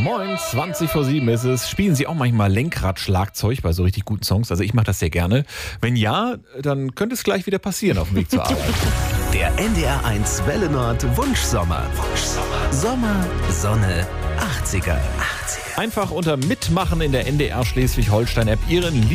Moin, 20 vor 7 ist es. Spielen Sie auch manchmal Lenkradschlagzeug bei so richtig guten Songs? Also ich mache das sehr gerne. Wenn ja, dann könnte es gleich wieder passieren auf dem Weg zur Arbeit. Der NDR1 Welle Nord Wunschsommer. Sommer, Sonne, 80er. Einfach unter Mitmachen in der NDR Schleswig-Holstein-App Ihren